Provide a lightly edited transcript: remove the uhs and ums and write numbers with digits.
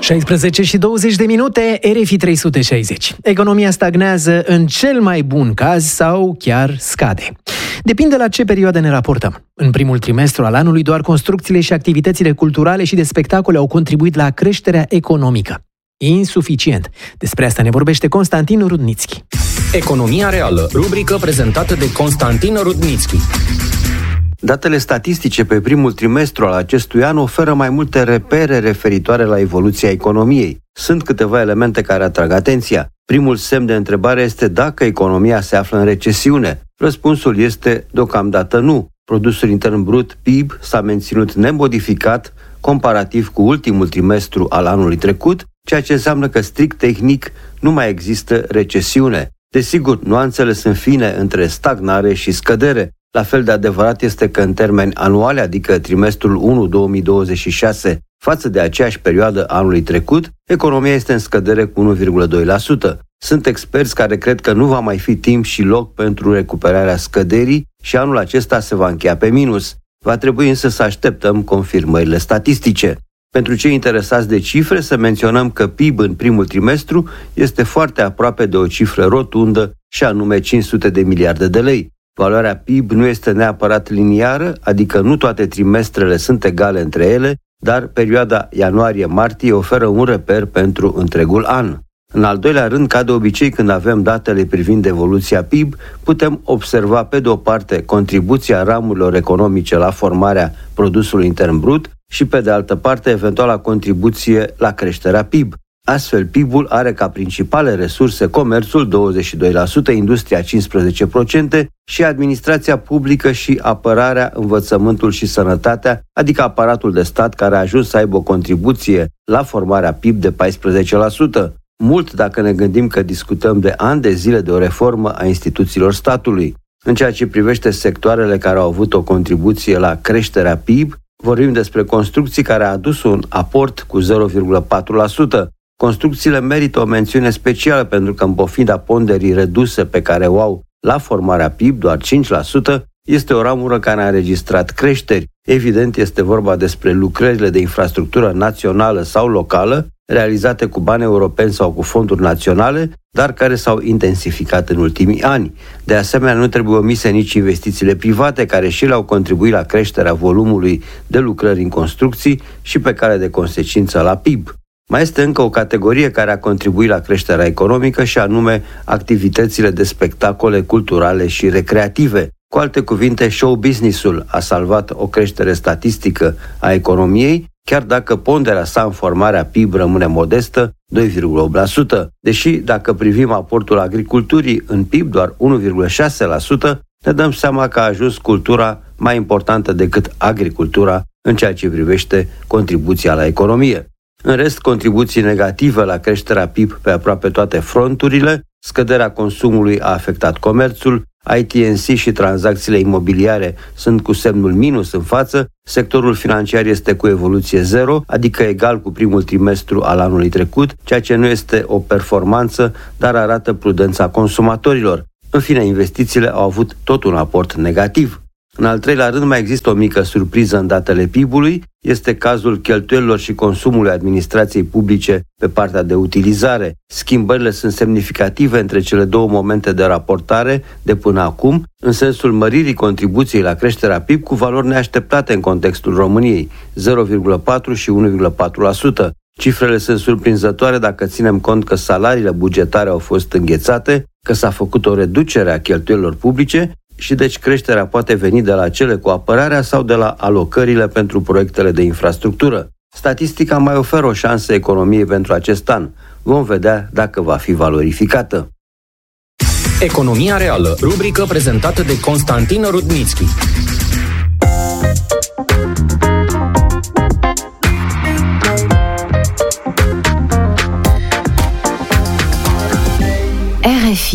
16 și 20 de minute, RFI 360. Economia stagnează în cel mai bun caz sau chiar scade. Depinde la ce perioadă ne raportăm. În primul trimestru al anului, doar construcțiile și activitățile culturale și de spectacole au contribuit la creșterea economică. Insuficient. Despre asta ne vorbește Constantin Rudnitschi. Economia reală, rubrică prezentată de Constantin Rudnitschi. Datele statistice pe primul trimestru al acestui an oferă mai multe repere referitoare la evoluția economiei. Sunt câteva elemente care atrag atenția. Primul semn de întrebare este dacă economia se află în recesiune. Răspunsul este deocamdată nu. Produsul intern brut, PIB, s-a menținut nemodificat comparativ cu ultimul trimestru al anului trecut, ceea ce înseamnă că strict tehnic nu mai există recesiune. Desigur, nuanțele sunt fine între stagnare și scădere. La fel de adevărat este că în termeni anuali, adică trimestrul 1 2026, față de aceeași perioadă anului trecut, economia este în scădere cu 1,2%. Sunt experți care cred că nu va mai fi timp și loc pentru recuperarea scăderii și anul acesta se va încheia pe minus. Va trebui însă să așteptăm confirmările statistice. Pentru cei interesați de cifre, să menționăm că PIB în primul trimestru este foarte aproape de o cifră rotundă, și anume 500 de miliarde de lei. Valoarea PIB nu este neapărat liniară, adică nu toate trimestrele sunt egale între ele, dar perioada ianuarie-martie oferă un reper pentru întregul an. În al doilea rând, ca de obicei când avem datele privind evoluția PIB, putem observa pe de o parte contribuția ramurilor economice la formarea produsului intern brut și pe de altă parte eventuala contribuție la creșterea PIB. Astfel, PIB-ul are ca principale resurse comerțul 22%, industria 15% și administrația publică și apărarea, învățământul și sănătatea, adică aparatul de stat care a ajuns să aibă o contribuție la formarea PIB de 14%. Mult dacă ne gândim că discutăm de ani de zile de o reformă a instituțiilor statului. În ceea ce privește sectoarele care au avut o contribuție la creșterea PIB, vorbim despre construcții care a adus un aport cu 0,4%. Construcțiile merită o mențiune specială pentru că în pofida ponderii reduse pe care o au la formarea PIB, doar 5%, este o ramură care a înregistrat creșteri. Evident, este vorba despre lucrările de infrastructură națională sau locală, realizate cu bani europeni sau cu fonduri naționale, dar care s-au intensificat în ultimii ani. De asemenea, nu trebuie omise nici investițiile private, care și le-au contribuit la creșterea volumului de lucrări în construcții și pe care de consecință la PIB. Mai este încă o categorie care a contribuit la creșterea economică și anume activitățile de spectacole culturale și recreative. Cu alte cuvinte, show business-ul a salvat o creștere statistică a economiei, chiar dacă ponderea sa în formarea PIB rămâne modestă, 2,8%. Deși, dacă privim aportul agriculturii în PIB, doar 1,6%, ne dăm seama că a ajuns cultura mai importantă decât agricultura în ceea ce privește contribuția la economie. În rest, contribuții negative la creșterea PIB pe aproape toate fronturile, scăderea consumului a afectat comerțul, ITNC și tranzacțiile imobiliare sunt cu semnul minus în față, sectorul financiar este cu evoluție zero, adică egal cu primul trimestru al anului trecut, ceea ce nu este o performanță, dar arată prudența consumatorilor. În fine, investițiile au avut tot un aport negativ. În al treilea rând, mai există o mică surpriză în datele PIB-ului, este cazul cheltuielilor și consumului administrației publice pe partea de utilizare. Schimbările sunt semnificative între cele două momente de raportare de până acum, în sensul măririi contribuției la creșterea PIB cu valori neașteptate în contextul României, 0,4 și 1,4%. Cifrele sunt surprinzătoare dacă ținem cont că salariile bugetare au fost înghețate, că s-a făcut o reducere a cheltuielilor publice și deci creșterea poate veni de la cele cu apărarea sau de la alocările pentru proiectele de infrastructură. Statistica mai oferă o șansă economiei pentru acest an. Vom vedea dacă va fi valorificată. Economia reală, rubrică prezentată de Constantin Rudnitschi.